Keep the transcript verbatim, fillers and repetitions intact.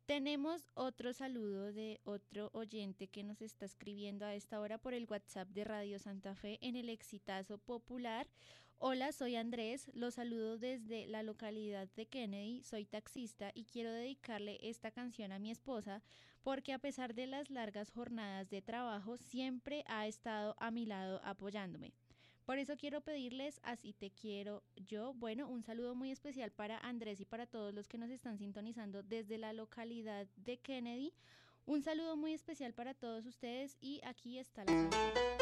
Tenemos otro saludo de otro oyente que nos está escribiendo a esta hora por el WhatsApp de Radio Santa Fe en el Exitazo Popular. Hola, soy Andrés, los saludo desde la localidad de Kennedy, soy taxista y quiero dedicarle esta canción a mi esposa porque a pesar de las largas jornadas de trabajo siempre ha estado a mi lado apoyándome. Por eso quiero pedirles Así te quiero yo. Bueno, un saludo muy especial para Andrés y para todos los que nos están sintonizando desde la localidad de Kennedy. Un saludo muy especial para todos ustedes y aquí está la canción.